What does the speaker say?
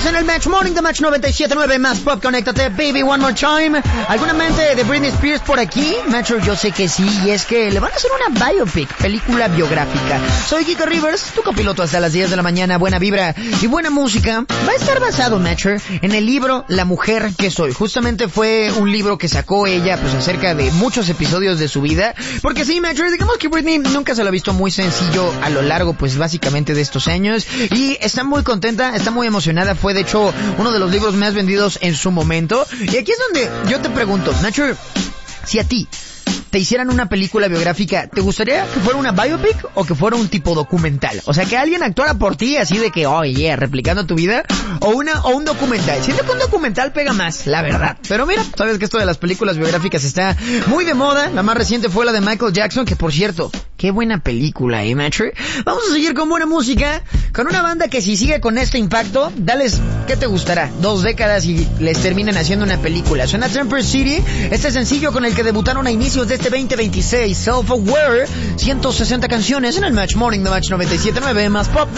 en el Match Morning de Match 97.9 más pop. Conéctate, baby, one more time. ¿Alguna mente de Britney Spears por aquí? Metro, yo sé que sí, y es que le van a hacer una biopic, película biográfica. Soy Kiko Rivers, tu copiloto hasta las 10 de la mañana. Buena vibra y buena música. Va a estar basado, Metro, en el libro La Mujer que Soy. Justamente fue un libro que sacó ella, pues acerca de muchos episodios de su vida. Porque sí, Metro, digamos que Britney nunca se lo ha visto muy sencillo a lo largo, pues básicamente de estos años. Y está muy contenta, está muy emocionada. Fue de hecho uno de los libros más vendidos en su momento. Y aquí es donde yo te pregunto, Nacho, si a ti te hicieran una película biográfica, ¿te gustaría que fuera una biopic o que fuera un tipo documental? O sea, que alguien actuara por ti así de que, oh yeah, replicando tu vida, o un documental. Siento que un documental pega más, la verdad. Pero mira, sabes que esto de las películas biográficas está muy de moda. La más reciente fue la de Michael Jackson, que por cierto, qué buena película, Metro. Vamos a seguir con buena música, con una banda que si sigue con este impacto, dales, ¿qué te gustará? 2 décadas y les terminan haciendo una película. Suena Temper City, este sencillo con el que debutaron a inicios de este 2026, Self-Aware, 160 canciones en el Match Morning de Match 97.9 más pop.